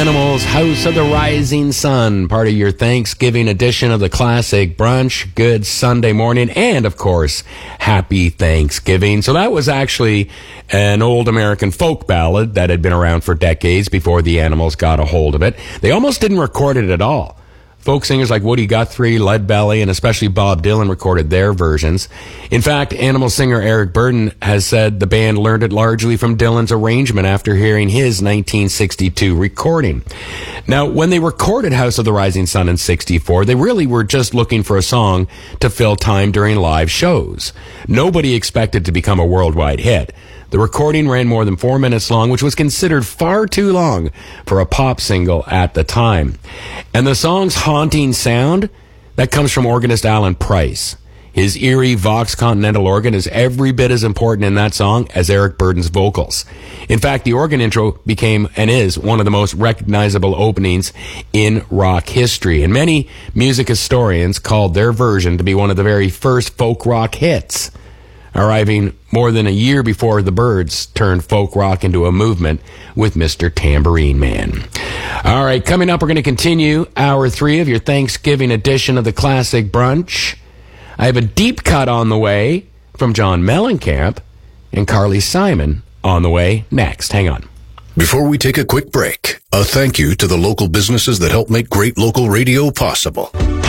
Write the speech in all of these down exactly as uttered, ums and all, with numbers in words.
Animals, House of the Rising Sun, part of your Thanksgiving edition of the Classic Brunch. Good Sunday morning, and of course, happy Thanksgiving. So that was actually an old American folk ballad that had been around for decades before the Animals got a hold of it. They almost didn't record it at all. Folk singers like Woody Guthrie, Leadbelly, and especially Bob Dylan recorded their versions. In fact, Animal singer Eric Burdon has said the band learned it largely from Dylan's arrangement after hearing his nineteen sixty-two recording. Now, when they recorded House of the Rising Sun in sixty-four, they really were just looking for a song to fill time during live shows. Nobody expected to become a worldwide hit. The recording ran more than four minutes long, which was considered far too long for a pop single at the time. And the song's haunting sound, that comes from organist Alan Price. His eerie Vox Continental organ is every bit as important in that song as Eric Burdon's vocals. In fact, the organ intro became and is one of the most recognizable openings in rock history. And many music historians called their version to be one of the very first folk rock hits, arriving more than a year before the Byrds turned folk rock into a movement with Mister Tambourine Man. All right, coming up, we're going to continue hour three of your Thanksgiving edition of the Classic Brunch. I have a deep cut on the way from John Mellencamp, and Carly Simon on the way next. Hang on. Before we take a quick break, a thank you to the local businesses that help make great local radio possible.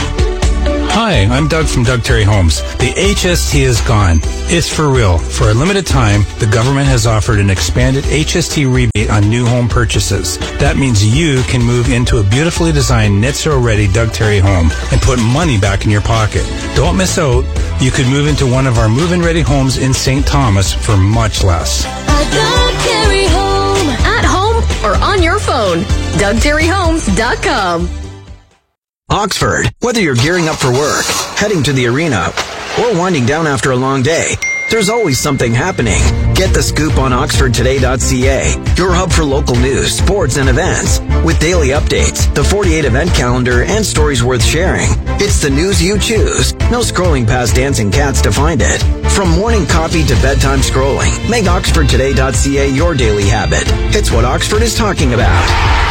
Hi, I'm Doug from Doug Terry Homes. The H S T is gone. It's for real. For a limited time, the government has offered an expanded H S T rebate on new home purchases. That means you can move into a beautifully designed net zero ready Doug Terry home and put money back in your pocket. Don't miss out. You could move into one of our move-in ready homes in Saint Thomas for much less. A Doug Terry home. At home or on your phone. Doug Terry Homes dot com. Oxford, whether you're gearing up for work, heading to the arena, or winding down after a long day, there's always something happening. Get the scoop on oxford today dot c a, your hub for local news, sports, and events. With daily updates, the forty-eight event calendar, and stories worth sharing. It's the news you choose. No scrolling past dancing cats to find it. From morning coffee to bedtime scrolling, make oxford today dot c a your daily habit. It's what Oxford is talking about.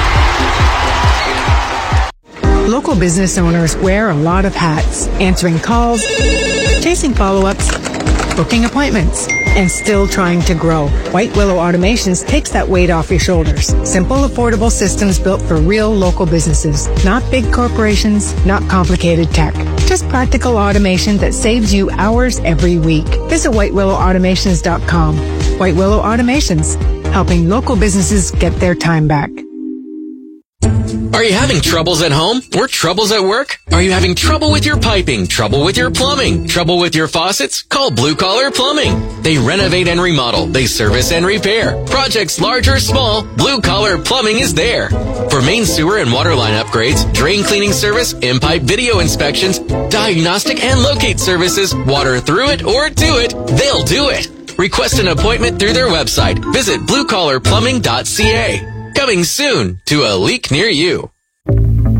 Local business owners wear a lot of hats, answering calls, chasing follow-ups, booking appointments, and still trying to grow. White Willow Automations takes that weight off your shoulders. Simple, affordable systems built for real local businesses. Not big corporations, not complicated tech. Just practical automation that saves you hours every week. Visit white willow automations dot com. White Willow Automations, helping local businesses get their time back. Are you having troubles at home or troubles at work? Are you having trouble with your piping, trouble with your plumbing, trouble with your faucets? Call Blue Collar Plumbing. They renovate and remodel. They service and repair. Projects large or small, Blue Collar Plumbing is there. For main sewer and water line upgrades, drain cleaning service, in-pipe video inspections, diagnostic and locate services, water through it or to it, they'll do it. Request an appointment through their website. Visit blue collar plumbing dot c a. Coming soon to a leak near you.